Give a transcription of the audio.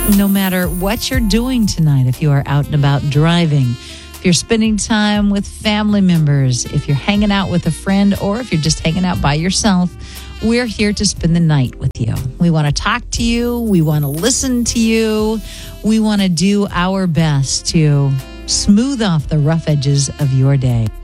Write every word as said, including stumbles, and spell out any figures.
No matter what you're doing tonight, if you are out and about driving, if you're spending time with family members, if you're hanging out with a friend, or if you're just hanging out by yourself, we're here to spend the night with you. We want to talk to you. We want to listen to you. We want to do our best to smooth off the rough edges of your day.